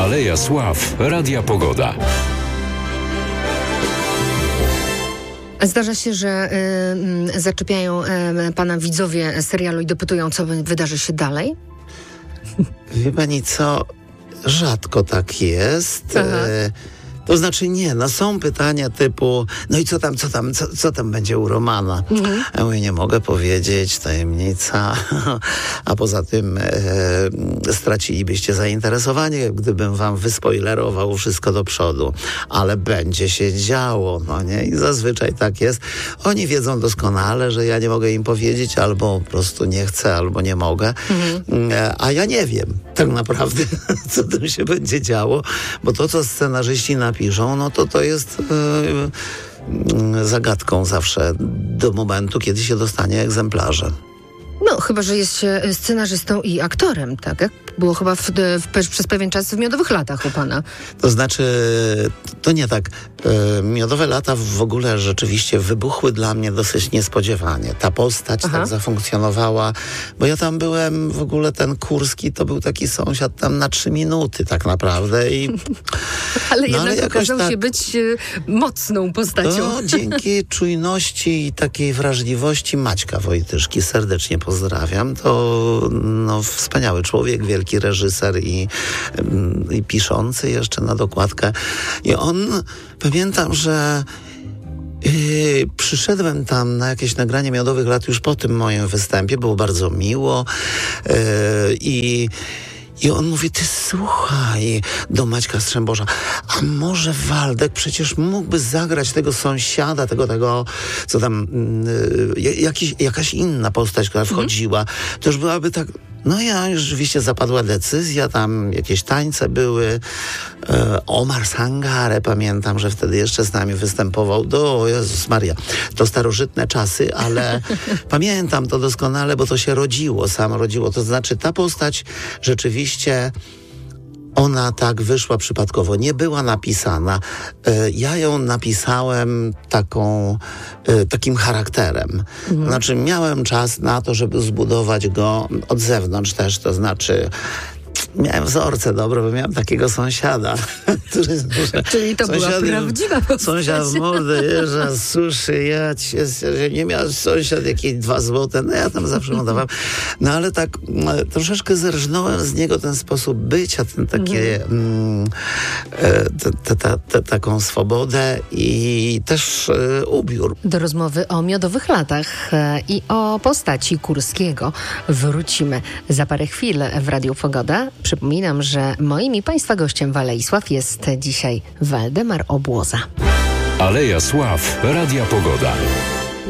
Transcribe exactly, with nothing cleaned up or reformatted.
Aleja Sław, Radia Pogoda. Zdarza się, że y, zaczepiają y, pana widzowie serialu i dopytują, co wydarzy się dalej? Wie pani co? Rzadko tak jest. E, to znaczy nie, no są pytania typu, no i co tam, co tam, co, co tam będzie u Romana? Mhm. Ja mówię, nie mogę powiedzieć, tajemnica. A poza tym e, stracilibyście zainteresowanie, gdybym wam wyspoilerował wszystko do przodu. Ale będzie się działo, no nie? I zazwyczaj tak jest. Oni wiedzą doskonale, że ja nie mogę im powiedzieć, albo po prostu nie chcę, albo nie mogę. Mhm. E, a ja nie wiem tak naprawdę, co tam się będzie działo, bo to, co scenarzyści napiszą, no to to jest yy, zagadką zawsze do momentu, kiedy się dostanie egzemplarze. No, chyba że jest się scenarzystą i aktorem, tak? Jak było chyba w, w, przez pewien czas w Miodowych latach u pana. To znaczy, to nie tak. E, Miodowe lata w ogóle rzeczywiście wybuchły dla mnie dosyć niespodziewanie. Ta postać Aha. tak zafunkcjonowała, bo ja tam byłem, w ogóle ten Kurski to był taki sąsiad tam na trzy minuty tak naprawdę. I, ale no, jednak ale okazał tak, się być y, mocną postacią. To dzięki czujności i takiej wrażliwości Maćka Wojtyszki, serdecznie pozdrawiam. To no, wspaniały człowiek, wielki reżyser i, i piszący jeszcze na dokładkę. I on, pamiętam, że Yy, przyszedłem tam na jakieś nagranie Miodowych lat już po tym moim występie. Było bardzo miło yy, i I on mówi, ty słuchaj, do Maćka Strzemboża, a może Waldek przecież mógłby zagrać tego sąsiada, tego, tego, co tam, yy, jakiś, jakaś inna postać, która wchodziła. Mm. To już byłaby tak, no ja już rzeczywiście zapadła decyzja, tam jakieś tańce były. E, Omar Sangare, pamiętam, że wtedy jeszcze z nami występował. Do Jezus Maria, to starożytne czasy, ale pamiętam to doskonale, bo to się rodziło, samo rodziło. To znaczy ta postać rzeczywiście, ona tak wyszła przypadkowo, nie była napisana. E, ja ją napisałem taką, e, takim charakterem. Mhm. Znaczy miałem czas na to, żeby zbudować go od zewnątrz też, to znaczy miałem wzorce dobre, bo miałem takiego sąsiada. Który, Czyli to była prawdziwa postać. Sąsiad w mordę jeżdża, suszy, ja cię, nie miał sąsiad jakieś dwa złote, no ja tam zawsze mu dawałem. No ale tak no, troszeczkę zerżnąłem z niego ten sposób bycia, ten takie mm, te, te, te, te, taką swobodę i też e, ubiór. Do rozmowy o Miodowych latach e, i o postaci Kurskiego wrócimy za parę chwil w Radiu Pogoda. Przypominam, że moim i państwa gościem w Alei Sław jest dzisiaj Waldemar Obłoza. Aleja Sław, Radia Pogoda.